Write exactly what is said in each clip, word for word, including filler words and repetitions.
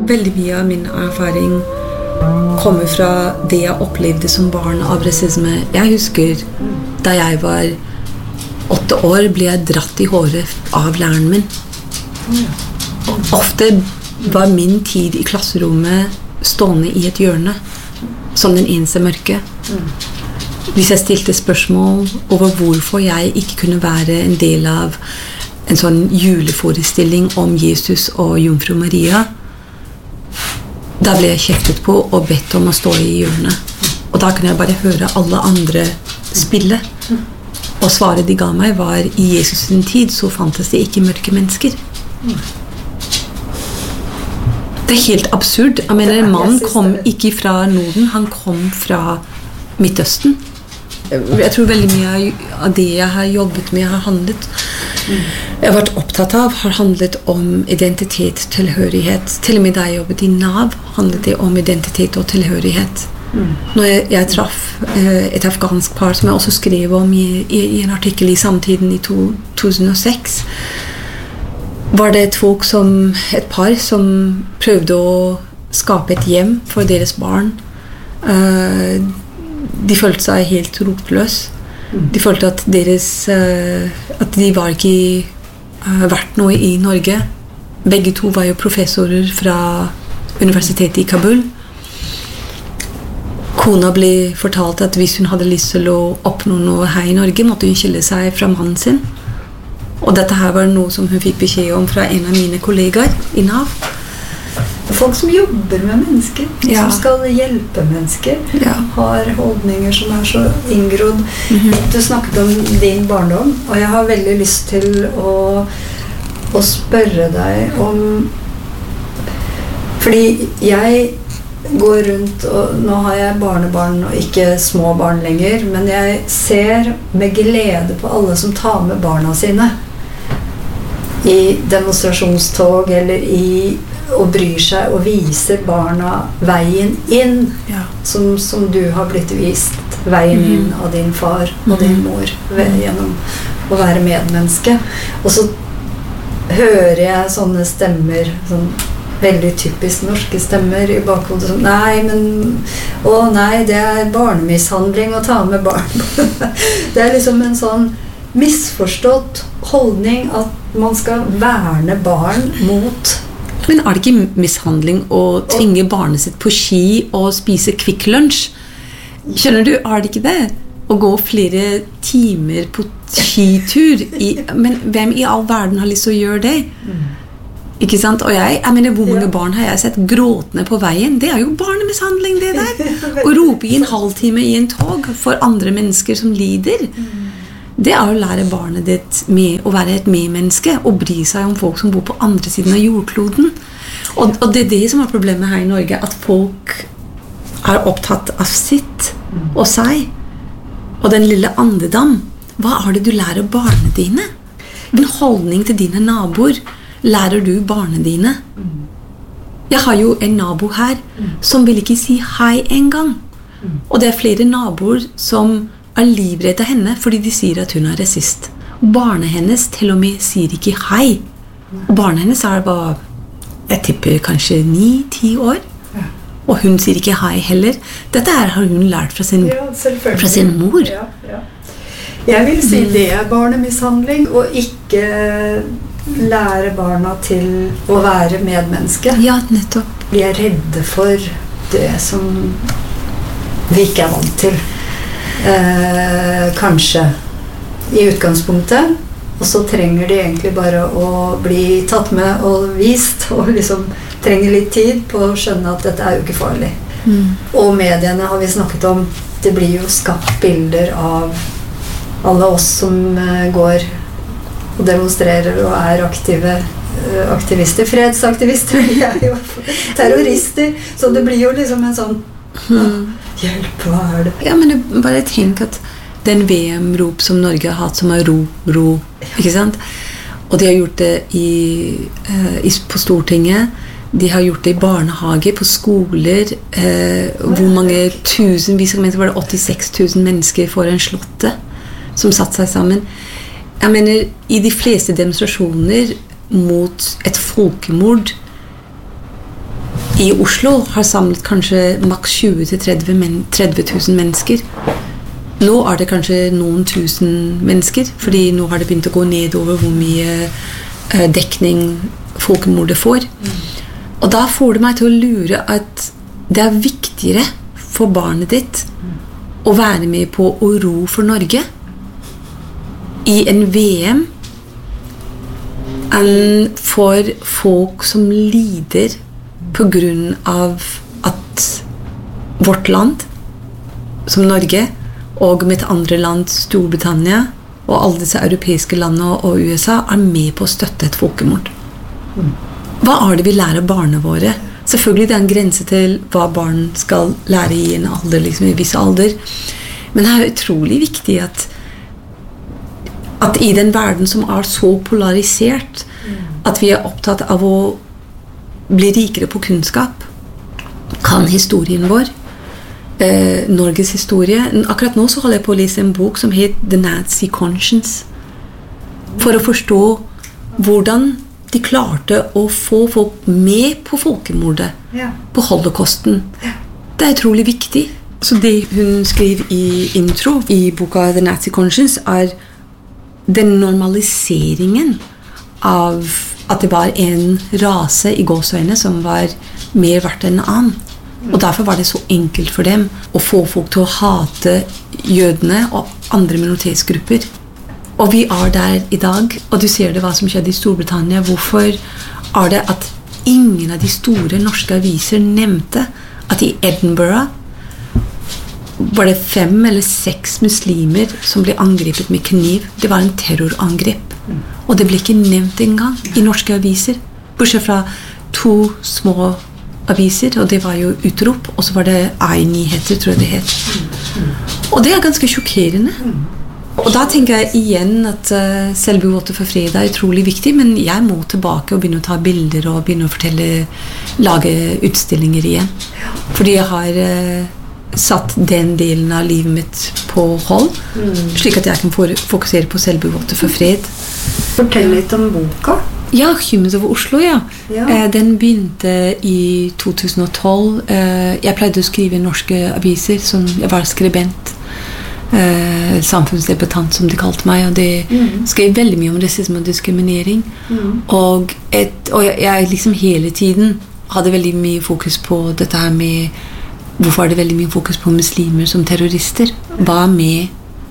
veldig mye av min erfaring kommer fra det jeg opplevde som barn av rasisme. Jeg husker da jeg var åtte år ble jeg dratt i håret av læreren min. Ofte var min tid i klasserommet stående i et hjørne som den eneste mørke. Hvis jeg stilte spørsmål over hvorfor jeg ikke kunne være en del av en sånn juleforestilling om Jesus og Jomfru Maria, da ble jeg kjeftet på og bedt om å stå i hjørnet. Og da kunne jeg bare høre alle andre spille. Og svaret de ga meg var, i Jesus sin tid så fantes det ikke mørke mennesker. Det er helt absurd. Jeg mener, en mann kom ikke fra Norden, han kom fra Midtøsten. Jeg tror veldig mye av det jeg har jobbet med har handlet jeg har vært opptatt av har handlet om identitet, tilhørighet. Til og med da jeg jobbet i Nav handlet det om identitet og tilhørighet. Mm. Når jeg, jeg traff eh, et afghansk par som jeg også skrev om i, i, i en artikkel i Samtiden i to tusen og seks, var det et folk som, et par som prøvde å skape et hjem for deres barn. Eh, de følte seg helt rotløse. De følte at deres uh, at de var ikke uh, verdt noe i Norge. Begge to var jo professorer fra universitetet i Kabul. Kona ble fortalt at hvis hun hadde lyst til å oppnå noe her i Norge, måtte hun skille seg fra mannen sin. Og dette her var noe som hun fikk beskjed om fra en av mine kollegaer i Nav. Folk som jobber med mennesker, ja. Som skal hjelpe mennesker, ja. Har holdninger som er så inngrodd. Mm-hmm. Du snakket om din barndom, og jeg har veldig lyst til å, å spørre deg om... Fordi jeg går rundt, og nå har jeg barnebarn og ikke små barn lenger, men jeg ser med glede på alle som tar med barna sine i demonstrasjonstog eller i og bryr seg og viser barna veien inn, ja. som, som du har blitt vist veien mm. inn av din far og mm. din mor ved, gjennom å være medmenneske. Og så hører jeg sånne stemmer, sånn veldig typisk norske stemmer i bakhodet som nei, men å nei, det er barnemishandling å ta med barn. Det er liksom en sånn misforstått holdning at man skal verne barn mot. Men er det ikke mishandling å tvinge barnet sitt på ski og spise Kvikk Lunsj? Skjønner du, er det ikke det? Å gå flere timer på skitur i, men hvem i all verden har lyst til å gjøre det? Mm. Ikke sant? Og jeg, jeg mener, hvor mange barn har jeg sett gråtende på veien? Det er jo barnemishandling, det der. Å rope i en halvtime i en tog for andre mennesker som lider. Mm. Det er å lære barnet ditt med å være et medmenneske og bry seg om folk som bor på andre siden av jordkloden. Og, og det er det som er problemet her i Norge, at folk er opptatt av sitt og seg. Og den lille andedam, hva er det du lærer barnet dine? En holdning til dine naboer lærer du barnet dine. Jeg har jo en nabo her som vil ikke si hei en gang. Og det er flere naboer som er livredde henne fordi de sier at hun er rasist. Barnet hennes til og med sier ikke hei. Barnet hennes er bare, jeg tipper kanskje ni ti år. Og hun sier ikke hei heller. Dette her har hun lært fra sin, ja, fra sin mor. Ja, ja. Jeg vil si det er barnemishandling, og ikke lære barna til å være medmenneske. Ja, nettopp. Vi er redde for det som vi ikke er vant til. Eh, kanskje i utgangspunktet, og så trenger de egentlig bare å bli tatt med og vist, og liksom trenger litt tid på å skjønne at dette er jo ikke farlig. Mm. Og mediene har vi snakket om, det blir jo skapt bilder av alle oss som uh, går og demonstrerer og er aktive uh, aktivister, fredsaktivister, de er jo terrorister, så det blir jo liksom en sånn mm. hjelp, hva er det? Ja, men jeg bare tenk at den V M-rop som Norge har hatt, som er ro, ro, ikke sant? Og de har gjort det i, uh, i, på Stortinget, de har gjort det i barnehage, på skoler, uh, hvor mange tusenvis av mennesker, var det åttiseks tusen mennesker foran slottet, som satt seg sammen. Jeg mener, i de fleste demonstrasjoner mot et folkemord, i Oslo har samlet kanskje maks tjue til tretti tusen mennesker. Nå er det kanskje noen tusen mennesker, fordi nå har det begynt å gå nedover hvor mye eh, dekning folkemordet får. Mm. Og da får det meg til å lure at det er viktigere for barnet ditt mm. å være med på å ro for Norge i en V M enn for folk som lider på grunn av at vårt land, som Norge, og med andre land, Storbritannia, og alle disse europeiske landene og U S A, er med på å støtte et folkemord. Hva er det vi lærer barna våre? Selvfølgelig det er en grense til hva barn skal lære i en alder, liksom i en viss alder. Men det er utrolig viktig at, at i den verden som er så polarisert, at vi er opptatt av å bli rikere på kunnskap, kan historien vår, eh, Norges historie. Akkurat nå så holder jeg på å lese en bok som heter The Nazi Conscience, for å forstå hvordan de klarte å få folk med på folkemordet, ja. På holocausten. Ja. Det er utrolig viktig. Så det hun skriver i intro i boka The Nazi Conscience er den normaliseringen av at det var en rase i gåsøyne som var mer verdt enn en annen. Og derfor var det så enkelt for dem å få folk til å hate jødene og andre minoritetsgrupper. Og vi er der i dag, og du ser det hva som skjedde i Storbritannia. Hvorfor er det at ingen av de store norske aviser nevnte at i Edinburgh var det fem eller seks muslimer som ble angrepet med kniv. Det var en terrorangrep. Og det ble ikke nevnt engang i norske aviser. Bortsett fra to små aviser, og det var jo Utrop, og så var det I-nyheter, tror jeg det het. Og det er ganske sjokkerende. Og da tenker jeg igjen at uh, Selbu Vote for fred er utrolig viktig, men jeg må tilbake og begynne å ta bilder og begynne å fortelle, lage utstillinger igjen. Fordi jeg har uh, satt den delen av livet mitt på hold, mm. slik at jeg kan fokusere på Selbu Vote for fred. Fortell litt om boka. Ja, Humans of Oslo, ja. ja. Eh, den begynte i to tusen og tolv. Eh, jeg pleide å skrive i norske aviser, som jeg var skribent. Eh, samfunnsdebattant, som de kalte meg. Og det mm. skrev veldig mye om rasisme og diskriminering. Mm. Og, et, og jeg, jeg liksom hele tiden hadde veldig mye fokus på dette her med hvorfor er det veldig mye fokus på muslimer som terrorister? Hva med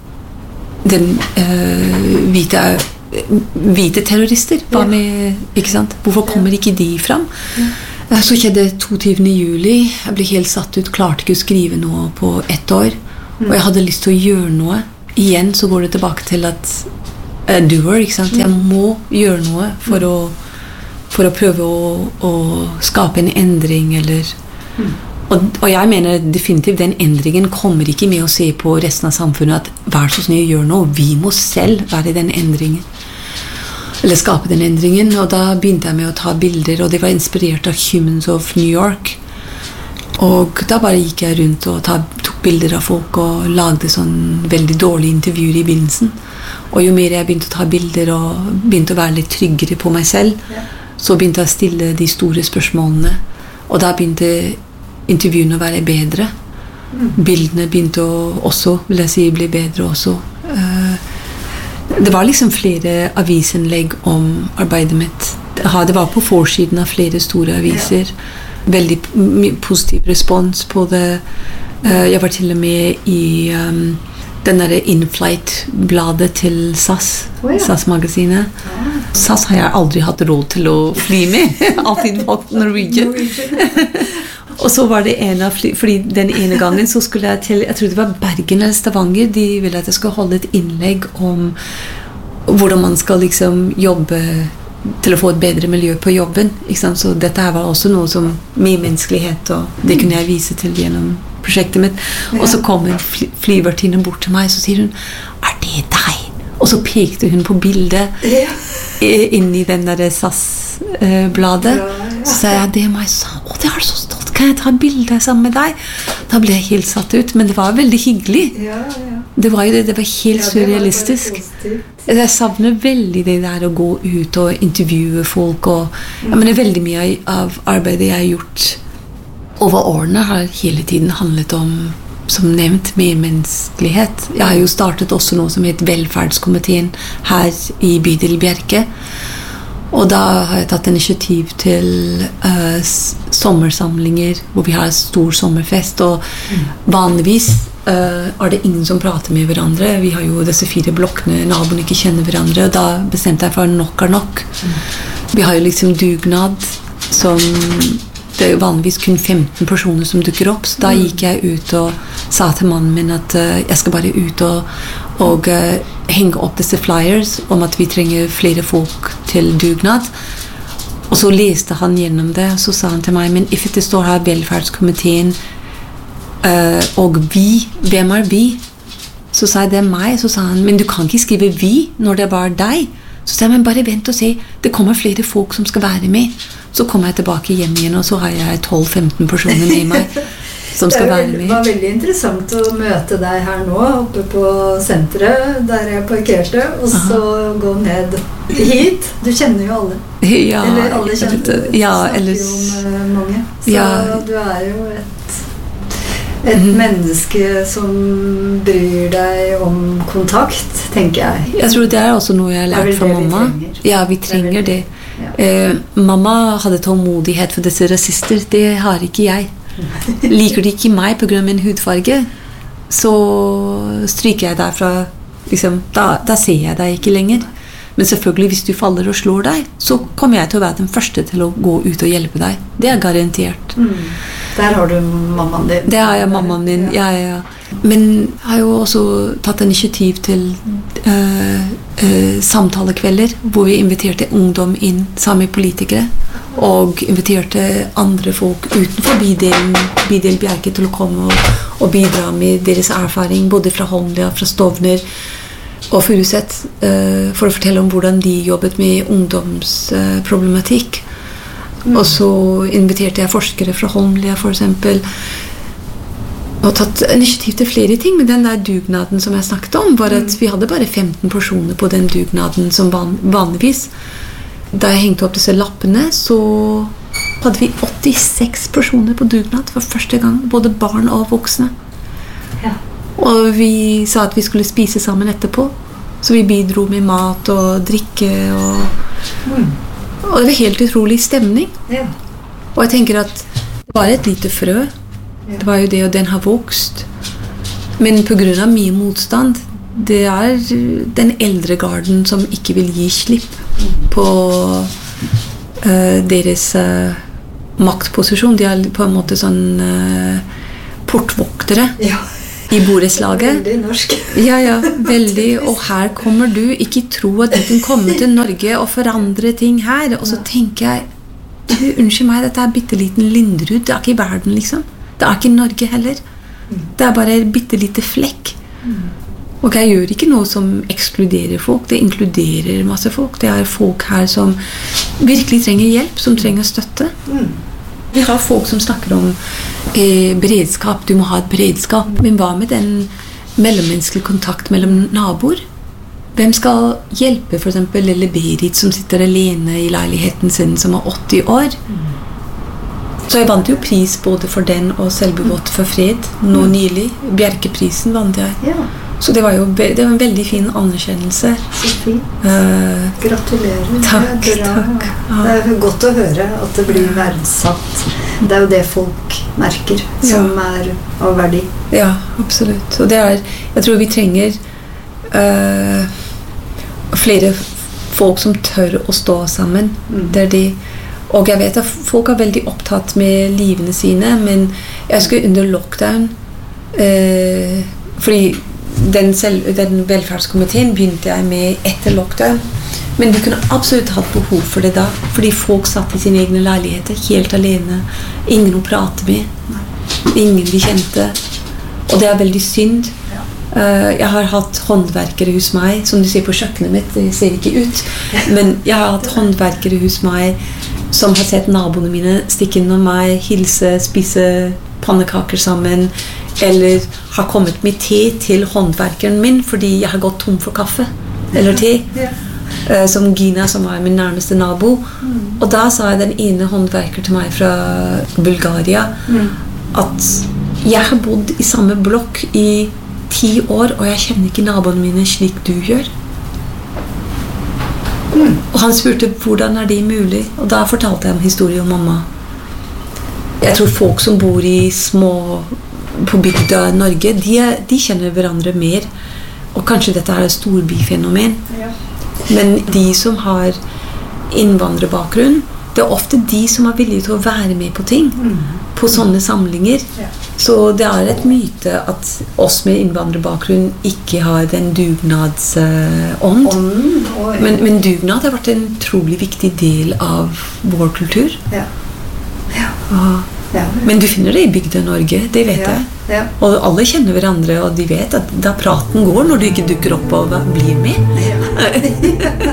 den øh, hvite hvite terrorister? Hva med, ikke sant? Hvorfor kommer ikke de fram? Ja. Så skjedde toogtyvende juli. Jeg ble helt satt ut, klarte ikke å skrive noe på ett år. Og jeg hadde lyst til å gjøre noe. Igjen så går det tilbake til at uh, doer, ikke sant? Jeg må gjøre noe for å, for å prøve å, å skape en endring, eller... Og, og jeg mener definitivt den endringen kommer ikke med å se på resten av samfunnet at vær så snill gjør noe. Vi må selv være den endringen. Eller skape den endringen. Og da begynte jeg med å ta bilder, og det var inspirert av Humans of New York. Og da bare gikk jeg rundt og ta, tok bilder av folk og lagde sånn veldig dårlige intervjuer i begynnelsen. Og jo mer jeg begynte å ta bilder og begynte å være litt tryggere på meg selv, så begynte jeg å stille de store spørsmålene. Og da begynte intervjuene å være bedre. Bildene begynte å også, vil jeg si, bli bedre også. Det var liksom flere avisinnlegg om arbeidet mitt. Det var på forsiden av flere store aviser. Veldig positiv respons på det. Jeg var til og med i um, den der In-Flight-bladet til S A S, oh, ja. S A S-magasinet. Ja. S A S har jeg aldri hatt råd til å fly med. Alltid valgt Norwegian. Og så var det en av fly, fordi den ene gangen så skulle jeg til, jeg tror det var Bergen eller Stavanger, de ville at jeg skulle holde et innlegg om hvordan man skal liksom jobbe til å få et bedre miljø på jobben, ikke sant? Så dette her var også noe som med menneskelighet, og det kunne jeg vise til gjennom prosjektet mitt. Og så kom en fly, flyvertinne bort til meg, så sier hun, er det deg? Og så pekte hun på bildet inn i den der S A S-bladet. Så sa jeg, det er meg, så å, det er så stolt. Kan jeg ta et bilde sammen med deg? Da ble jeg helt satt ut, men det var veldig hyggelig. Ja, ja. Det var jo det, det var helt ja, surrealistisk. Var jeg savner veldig det der å gå ut og intervjue folk, og jeg mener veldig mye av arbeidet jeg har gjort over årene har hele tiden handlet om, som nevnt, medmenneskelighet. Jeg har jo startet også noe som heter Velferdskomiteen her i bydel Bjerke. Og da har jeg tatt initiativ til uh, sommersamlinger, hvor vi har stor sommerfest, og vanligvis uh, er det ingen som prater med hverandre. Vi har jo disse fire blokkene, naboene ikke kjenner hverandre, og da bestemte jeg for nok er nok. Vi har jo liksom dugnad, som det er vanligvis kun femten personer som dukker opp, så da gikk jeg ut og sa til mannen min at uh, jeg skal bare ut og, og uh, henge opp disse flyers om at vi trenger flere folk til dugnad. Og så leste han gjennom det, og så sa han til meg, men if det står her Velferdskomiteen uh, og vi, hvem er vi? Så sa jeg, det er meg. Så sa han, men du kan ikke skrive vi når det er bare deg. Så sa jeg, men bare vent og se, det kommer flere folk som skal være med. Så kommer jeg tilbake hjem igjen, og så har jeg tolv femten personer med meg som skal være med. Det var veldig interessant å møte deg her nå, oppe på senteret, der jeg parkerte, og så Aha. gå ned hit. Du kjenner jo alle. Ja, eller alle kjenner, ja, snakker eller, jo om mange. Så ja. du er jo et, et mm. menneske som bryr deg om kontakt, tenker jeg. Jeg tror det er også noe jeg har lært fra mamma. Ja, vi trenger det. Ja. Eh, mamma hadde tålmodighet for disse rasister. Det har ikke jeg. Liker de ikke meg på grunn av min hudfarge, så stryker jeg derfra liksom, da, da ser jeg deg ikke lenger. Men selvfølgelig, hvis du faller og slår deg, så kommer jeg til å være den første til å gå ut og hjelpe deg. Det er garantert. Mm. Der har du mammaen din. Det har jeg mammaen min, ja, ja, ja. Men jeg har jo også tatt initiativ til uh, uh, samtalekvelder, hvor vi inviterte ungdom inn sammen med politikere, og inviterte andre folk utenfor bydelen, bydel Bjerke til å komme og, og bidra med deres erfaring, både fra Holmlia, fra Stovner og Furuset, uh, for å fortelle om hvordan de jobbet med ungdomsproblematikk. Uh, mm. Og så inviterte jeg forskere fra Holmlia, for eksempel, og tatt initiativ til flere ting. Men den der dugnaden som jeg snakket om, var at vi hadde bare femten personer på den dugnaden som van, vanligvis. Da jeg hengte opp disse lappene, så hadde vi åttiseks personer på dugnad for første gang, både barn og voksne. Ja. Og vi sa at vi skulle spise sammen etterpå, så vi bidro med mat og drikke, og, mm. og det var helt utrolig stemning. Ja. Og jeg tenker at det var et lite frø. Det var jo det, og den har vokst. Men på grunn av mye motstand, det er den eldre garden som ikke vil gi slipp på uh, deres uh, maktposisjon. De er på en måte sånn uh, portvoktere ja. i borettslaget. Veldig norsk. Ja, ja, veldig. Og her kommer du. Ikke tro at du kan komme til Norge og forandre ting her. Og så tenker jeg, du, unnskyld meg, dette er bitteliten Linderud. Det er ikke i verden, liksom. Det er ikke Norge heller. Det er bare en bittelite flekk. Og jeg gjør ikke noe som ekskluderer folk. Det inkluderer masse folk. Det er folk her som virkelig trenger hjelp, som trenger støtte. Vi har folk som snakker om eh, beredskap. Du må ha et beredskap. Men hva med den mellommenneskelige kontakt mellom naboer? Hvem skal hjelpe for eksempel lille Berit som sitter alene i leiligheten sin, som er åtti år? Så jeg vant jo pris både for den og Selbuvåt for fred nå nylig. Bjerkeprisen vant jeg. Ja. Så det var jo det var en veldig fin anerkjennelse. Så fint. Uh, Gratulerer. Takk, det er takk. Ja. Det er godt å høre at det blir verdsatt. Det er jo det folk merker som ja. er av verdi. Ja, absolutt. Og det er, jeg tror vi trenger uh, flere folk som tør å stå sammen. Mm. Der de Og jeg vet at folk er veldig opptatt med livene sine, men jeg husker under lockdown, eh, fordi den, selv, den velferdskomiteen begynte jeg med etter lockdown, men vi kunne absolutt hatt behov for det da, fordi folk satt i sine egne leiligheter, helt alene, ingen å prate med, ingen de kjente, og det er veldig synd. Uh, jeg har hatt håndverkere hos meg, som du ser på kjøkkenet mitt, det ser ikke ut, men jeg har hatt håndverkere hos meg som har sett naboene mine stikke innom meg, hilse, spise pannekaker sammen, eller har kommet med te til håndverkeren min fordi jeg har gått tom for kaffe eller te. eh, som Gina, som var min nærmeste nabo. Mm. Og da sa den ene håndverker til meg fra Bulgaria Mm. at jeg har bodd i samme blokk i ti år, og jeg kjenner ikke naboene mine slik du gjør. Mm. Og han spurte hvordan er det mulig, og da fortalte jeg en historie om mamma. Jeg tror folk som bor i små på bygda i Norge, de, er, de kjenner hverandre mer, og kanskje dette er et storbyfenomen. Ja. Men de som har innvandrerbakgrunn, det er ofte de som er villige til å være med på ting, Mm. på sånne samlinger. Ja. Så det er et myte at oss med innvandrerbakgrunn ikke har den dugnadsånd. Ånden og Men, men dugnad har vært en utrolig viktig del av vår kultur. ja. Ja. Og, Ja. men du finner det i bygda Norge, det vet Ja. jeg. Ja. Og alle kjenner hverandre, og de vet at da praten går når du ikke dukker opp og blir med. Ja.